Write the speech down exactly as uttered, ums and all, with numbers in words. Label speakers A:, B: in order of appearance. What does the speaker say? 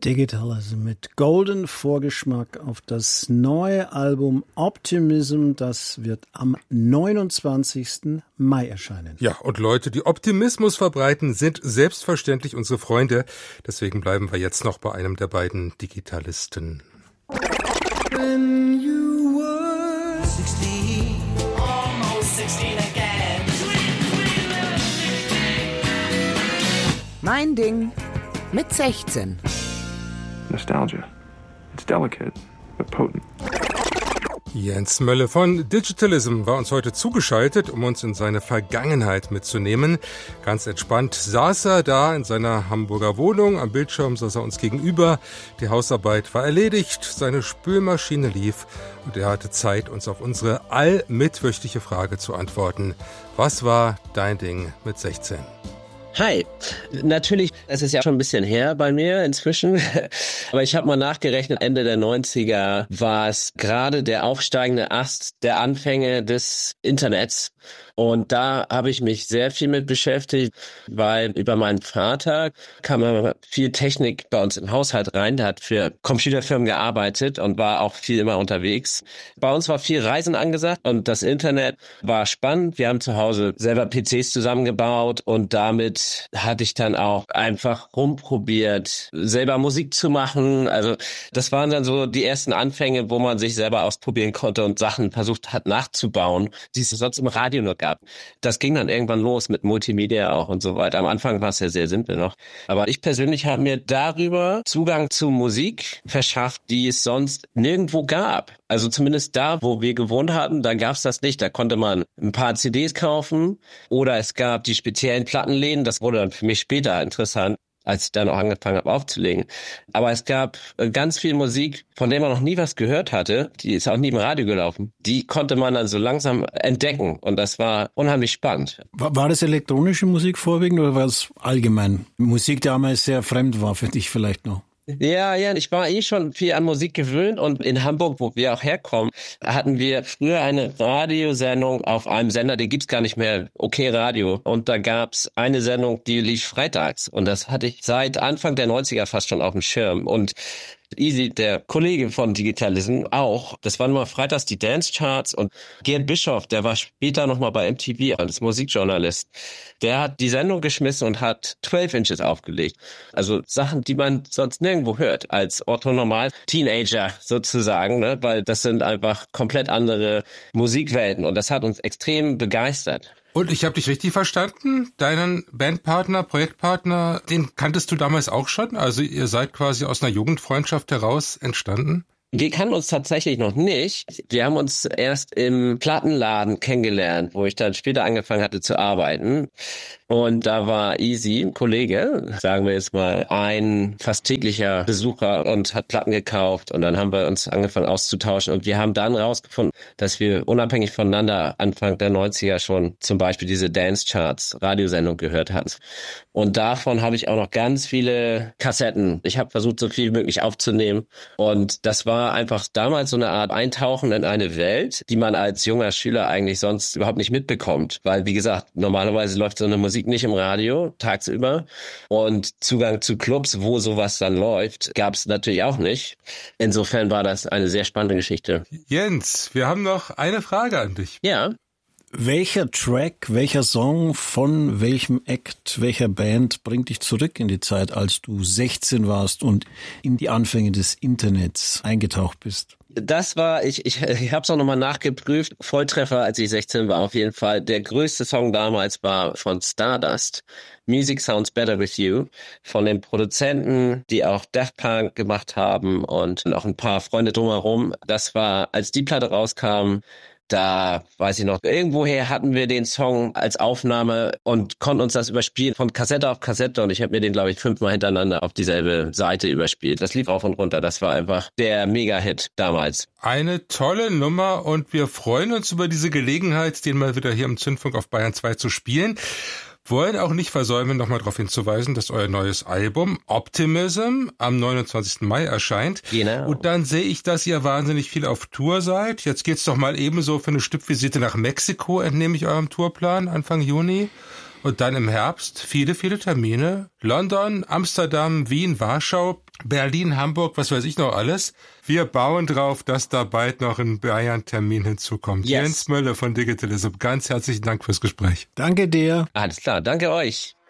A: Digitalism mit Golden Vorgeschmack auf das neue Album Optimism. Das wird am neunundzwanzigsten Mai erscheinen.
B: Ja, und Leute, die Optimismus verbreiten, sind selbstverständlich unsere Freunde. Deswegen bleiben wir jetzt noch bei einem der beiden Digitalisten.
C: When you were sixteen, almost sixteen again.
D: Mein Ding mit sechzehn.
E: Nostalgia. It's delicate, but potent.
B: Jens Mölle von Digitalism war uns heute zugeschaltet, um uns in seine Vergangenheit mitzunehmen. Ganz entspannt saß er da in seiner Hamburger Wohnung. Am Bildschirm saß er uns gegenüber. Die Hausarbeit war erledigt, seine Spülmaschine lief und er hatte Zeit, uns auf unsere allmitwöchentliche Frage zu antworten. Was war dein Ding mit sechzehn?
F: Hi, natürlich, es ist ja schon ein bisschen her bei mir inzwischen, aber ich habe mal nachgerechnet, Ende der neunziger war es gerade der aufsteigende Ast der Anfänge des Internets. Und da habe ich mich sehr viel mit beschäftigt, weil über meinen Vater kam immer viel Technik bei uns im Haushalt rein. Der hat für Computerfirmen gearbeitet und war auch viel immer unterwegs. Bei uns war viel Reisen angesagt und das Internet war spannend. Wir haben zu Hause selber P Cs zusammengebaut und damit hatte ich dann auch einfach rumprobiert, selber Musik zu machen. Also das waren dann so die ersten Anfänge, wo man sich selber ausprobieren konnte und Sachen versucht hat nachzubauen, die es sonst im Radio nur gab. Das ging dann irgendwann los mit Multimedia auch und so weiter. Am Anfang war es ja sehr simpel noch. Aber ich persönlich habe mir darüber Zugang zu Musik verschafft, die es sonst nirgendwo gab. Also zumindest da, wo wir gewohnt hatten, da gab es das nicht. Da konnte man ein paar C Ds kaufen oder es gab die speziellen Plattenläden. Das wurde dann für mich später interessant, als ich dann auch angefangen habe aufzulegen. Aber es gab ganz viel Musik, von der man noch nie was gehört hatte. Die ist auch nie im Radio gelaufen. Die konnte man dann so langsam entdecken. Und das war unheimlich spannend.
A: War, war das elektronische Musik vorwiegend oder war es allgemein Musik, die damals sehr fremd war für dich vielleicht noch?
F: Ja, ja, ich war eh schon viel an Musik gewöhnt und in Hamburg, wo wir auch herkommen, hatten wir früher eine Radiosendung auf einem Sender, den gibt's gar nicht mehr, Okay Radio. Und da gab's eine Sendung, die lief freitags und das hatte ich seit Anfang der neunziger fast schon auf dem Schirm. Und Easy, der Kollege von Digitalism, auch. Das waren immer freitags die Dance-Charts und Gerd Bischoff, der war später nochmal bei M T V als Musikjournalist. Der hat die Sendung geschmissen und hat zwölf Inches aufgelegt. Also Sachen, die man sonst nirgendwo hört, als Orthonormal-Teenager sozusagen, ne? Weil das sind einfach komplett andere Musikwelten und das hat uns extrem begeistert.
B: Und ich habe dich richtig verstanden, deinen Bandpartner, Projektpartner, den kanntest du damals auch schon? Also ihr seid quasi aus einer Jugendfreundschaft heraus entstanden?
F: Wir kannten uns tatsächlich noch nicht. Wir haben uns erst im Plattenladen kennengelernt, wo ich dann später angefangen hatte zu arbeiten. Und da war Easy, ein Kollege, sagen wir jetzt mal, ein fast täglicher Besucher und hat Platten gekauft. Und dann haben wir uns angefangen auszutauschen. Und wir haben dann rausgefunden, dass wir unabhängig voneinander Anfang der neunziger schon zum Beispiel diese Dance-Charts, Radiosendung gehört hatten. Und davon habe ich auch noch ganz viele Kassetten. Ich habe versucht, so viel wie möglich aufzunehmen. Und das war einfach damals so eine Art Eintauchen in eine Welt, die man als junger Schüler eigentlich sonst überhaupt nicht mitbekommt. Weil, wie gesagt, normalerweise läuft so eine Musik nicht im Radio, tagsüber. Und Zugang zu Clubs, wo sowas dann läuft, gab es natürlich auch nicht. Insofern war das eine sehr spannende Geschichte.
B: Jens, wir haben noch eine Frage an dich.
F: Ja.
A: Welcher Track, welcher Song von welchem Act, welcher Band bringt dich zurück in die Zeit, als du sechzehn warst und in die Anfänge des Internets eingetaucht bist?
F: Das war, ich ich, ich habe es auch nochmal nachgeprüft, Volltreffer, als ich sechzehn war auf jeden Fall. Der größte Song damals war von Stardust, Music Sounds Better With You, von den Produzenten, die auch Daft Punk gemacht haben und noch ein paar Freunde drumherum. Das war, als die Platte rauskam, da weiß ich noch, irgendwoher hatten wir den Song als Aufnahme und konnten uns das überspielen von Kassette auf Kassette und ich habe mir den, glaube ich, fünfmal hintereinander auf dieselbe Seite überspielt. Das lief rauf und runter, das war einfach der Mega-Hit damals.
B: Eine tolle Nummer und wir freuen uns über diese Gelegenheit, den mal wieder hier im Zündfunk auf Bayern zwei zu spielen. Wollen auch nicht versäumen, nochmal darauf hinzuweisen, dass euer neues Album Optimism am neunundzwanzigsten Mai erscheint.
F: Genau.
B: Und dann sehe ich, dass ihr wahnsinnig viel auf Tour seid. Jetzt geht's doch mal ebenso für eine Stippvisite nach Mexiko, entnehme ich eurem Tourplan Anfang Juni. Und dann im Herbst viele, viele Termine. London, Amsterdam, Wien, Warschau, Berlin, Hamburg, was weiß ich noch alles. Wir bauen drauf, dass da bald noch ein Bayern-Termin hinzukommt.
F: Yes.
B: Jens Mölle von Digitalism, ganz herzlichen Dank fürs Gespräch.
A: Danke dir.
F: Alles klar, danke euch.